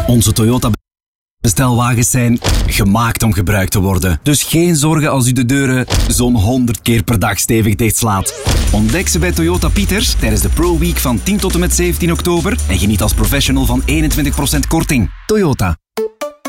Onze Toyota bestelwagens zijn gemaakt om gebruikt te worden. Dus geen zorgen als u de deuren zo'n 100 keer per dag stevig dichtslaat. Ontdek ze bij Toyota Pieters tijdens de Pro Week van 10 tot en met 17 oktober en geniet als professional van 21% korting. Toyota.